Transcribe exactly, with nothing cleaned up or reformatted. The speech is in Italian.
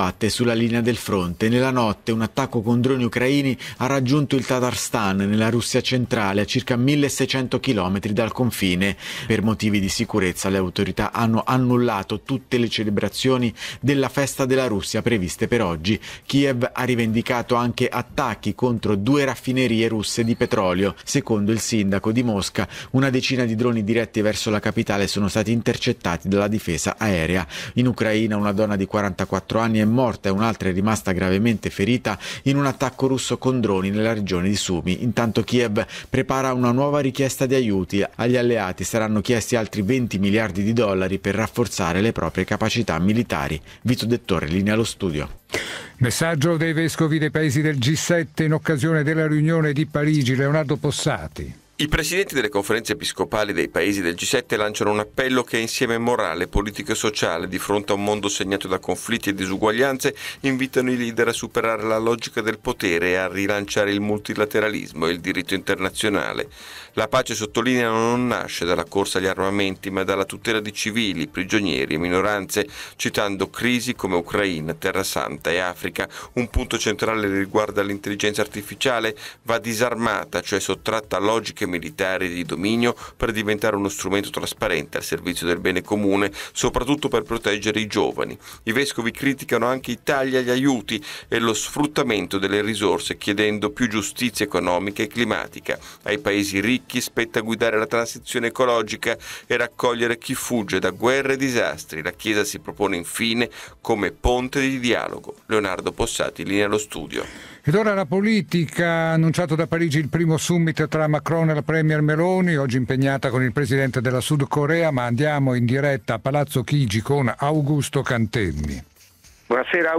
combatte sulla linea del fronte. Nella notte un attacco con droni ucraini ha raggiunto il Tatarstan, nella Russia centrale, a circa milleseicento chilometri dal confine. Per motivi di sicurezza le autorità hanno annullato tutte le celebrazioni della festa della Russia previste per oggi. Kiev ha rivendicato anche attacchi contro due raffinerie russe di petrolio. Secondo il sindaco di Mosca, una decina di droni diretti verso la capitale sono stati intercettati dalla difesa aerea. In Ucraina una donna di quarantaquattro anni è morta e un'altra è rimasta gravemente ferita in un attacco russo con droni nella regione di Sumy. Intanto Kiev prepara una nuova richiesta di aiuti. Agli alleati saranno chiesti altri venti miliardi di dollari per rafforzare le proprie capacità militari. Vito Dettore, linea allo studio. Messaggio dei vescovi dei paesi del G sette in occasione della riunione di Parigi. Leonardo Possati. I presidenti delle conferenze episcopali dei paesi del G sette lanciano un appello che insieme morale, politico e sociale di fronte a un mondo segnato da conflitti e disuguaglianze invitano i leader a superare la logica del potere e a rilanciare il multilateralismo e il diritto internazionale. La pace, sottolineano, non nasce dalla corsa agli armamenti ma dalla tutela di civili, prigionieri e minoranze, citando crisi come Ucraina, Terra Santa e Africa. Un punto centrale riguarda l'intelligenza artificiale, va disarmata, cioè sottratta a logiche militari di dominio per diventare uno strumento trasparente al servizio del bene comune, soprattutto per proteggere i giovani. I vescovi criticano anche i tagli agli aiuti e lo sfruttamento delle risorse, chiedendo più giustizia economica e climatica. Ai paesi ricchi spetta guidare la transizione ecologica e raccogliere chi fugge da guerre e disastri. La Chiesa si propone infine come ponte di dialogo. Leonardo Possati, linea allo studio. Ed ora la politica. Ha annunciato da Parigi il primo summit tra Macron e la premier Meloni, oggi impegnata con il presidente della Sud Corea, ma andiamo in diretta a Palazzo Chigi con Augusto Cantemmi. Buonasera